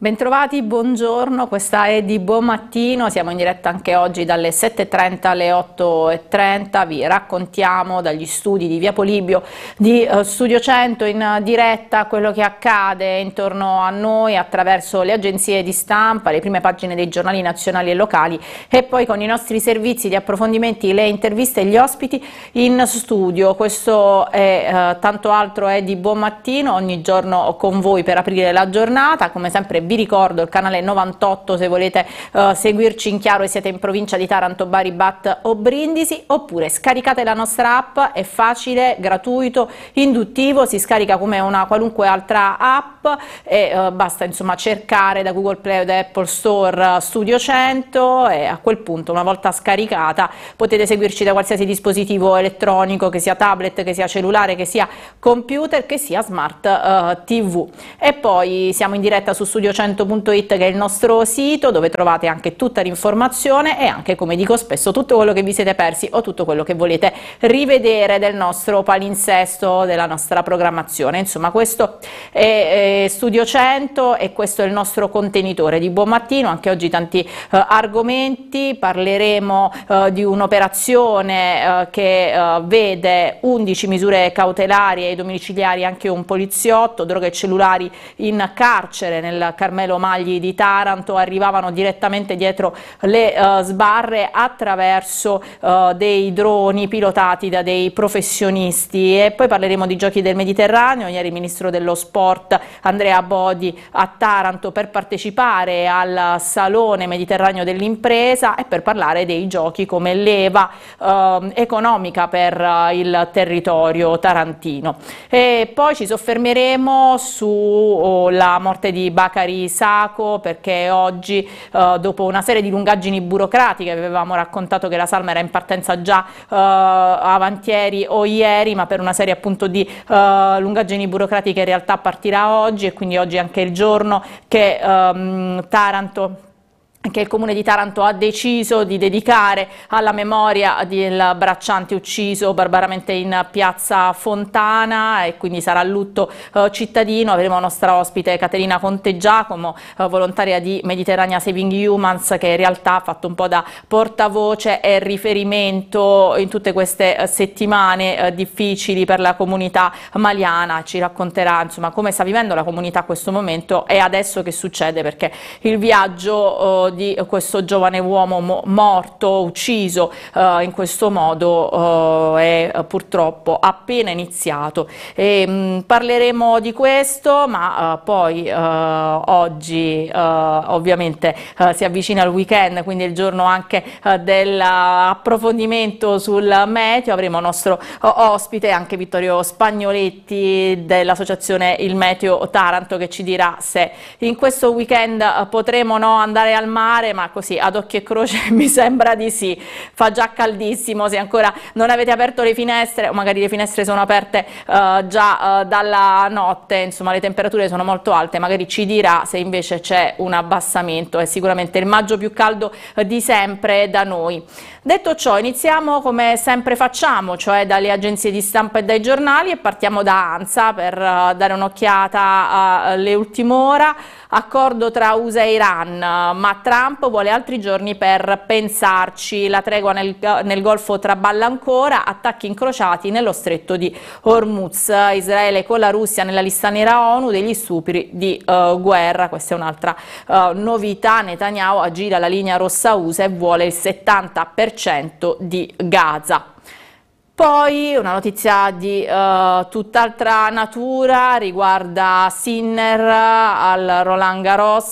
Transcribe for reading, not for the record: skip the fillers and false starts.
Bentrovati, buongiorno, questa è Di Buon Mattino, siamo in diretta anche oggi dalle 7:30 alle 8:30, vi raccontiamo dagli studi di Via Polibio di Studio 100 in diretta quello che accade intorno a noi attraverso le agenzie di stampa, le prime pagine dei giornali nazionali e locali e poi con i nostri servizi di approfondimenti, le interviste e gli ospiti in studio. Questo è tanto altro è Di Buon Mattino, ogni giorno con voi per aprire la giornata, come sempre vi ricordo il canale 98 se volete seguirci in chiaro e siete in provincia di Taranto, Bari, Bat o Brindisi, oppure scaricate la nostra app, è facile, gratuito, induttivo, si scarica come una qualunque altra app e basta insomma cercare da Google Play o da Apple Store Studio 100 e a quel punto una volta scaricata potete seguirci da qualsiasi dispositivo elettronico, che sia tablet, che sia cellulare, che sia computer, che sia smart TV. E poi siamo in diretta su studio100.it che è il nostro sito dove trovate anche tutta l'informazione e anche, come dico spesso, tutto quello che vi siete persi o tutto quello che volete rivedere del nostro palinsesto, della nostra programmazione. Insomma, questo è Studio 100 e questo è il nostro contenitore di Buon Mattino. Anche oggi tanti argomenti, parleremo di un'operazione che vede 11 misure cautelari e domiciliari, anche un poliziotto, droghe e cellulari in carcere nel Carmelo Magli di Taranto, arrivavano direttamente dietro le sbarre attraverso dei droni pilotati da dei professionisti. E poi parleremo di Giochi del Mediterraneo. Ieri il ministro dello sport Andrea Bodi a Taranto per partecipare al Salone Mediterraneo dell'impresa e per parlare dei giochi come leva economica per il territorio tarantino. E poi ci soffermeremo sulla morte di Bakary Sacco, perché oggi dopo una serie di lungaggini burocratiche, avevamo raccontato che la salma era in partenza già avantieri o ieri, ma per una serie appunto di lungaggini burocratiche in realtà partirà oggi, e quindi oggi è anche il giorno che il Comune di Taranto ha deciso di dedicare alla memoria del bracciante ucciso barbaramente in piazza Fontana, e quindi sarà lutto cittadino. Avremo nostra ospite Caterina Conte Giacomo, volontaria di Mediterranea Saving Humans, che in realtà ha fatto un po' da portavoce e riferimento in tutte queste settimane difficili per la comunità maliana. Ci racconterà insomma come sta vivendo la comunità a questo momento e adesso che succede, perché il viaggio di questo giovane uomo morto, ucciso in questo modo è purtroppo appena iniziato. Parleremo di questo, ma poi oggi ovviamente si avvicina il weekend, quindi è il giorno anche dell'approfondimento sul meteo. Avremo nostro ospite anche Vittorio Spagnoletti dell'associazione Il Meteo Taranto, che ci dirà se in questo weekend potremo andare al mare, ma così ad occhio e croce mi sembra di sì. Fa già caldissimo, se ancora non avete aperto le finestre, o magari le finestre sono aperte già dalla notte, insomma le temperature sono molto alte, magari ci dirà se invece c'è un abbassamento. È sicuramente il maggio più caldo di sempre da noi. Detto ciò, iniziamo come sempre facciamo, cioè dalle agenzie di stampa e dai giornali, e partiamo da ANSA per dare un'occhiata alle ultime ore. Accordo tra USA e Iran, ma Trump vuole altri giorni per pensarci. La tregua nel Golfo traballa ancora, attacchi incrociati nello stretto di Hormuz. Israele con la Russia nella lista nera ONU degli stupri di guerra. Questa è un'altra novità. Netanyahu aggira la linea rossa USA e vuole il 70% di Gaza. Poi una notizia di tutt'altra natura riguarda Sinner al Roland Garros,